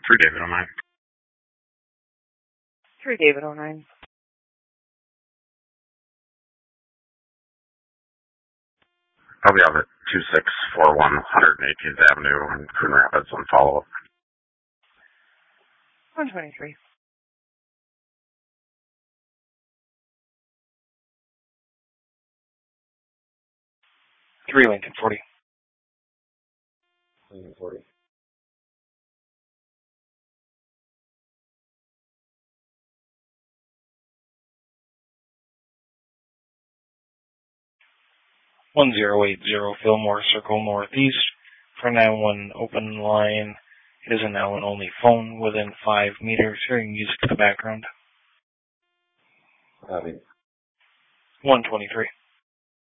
3 David 09. 3 David 09. I'll be out at 2641 118th Avenue in Coon Rapids on follow-up. 123. 3 Lincoln 40. Lincoln 40. 1080 Fillmore Circle Northeast for 911 open line. It is an Allen only phone within 5 meters. Hearing music in the background. Copy. 123.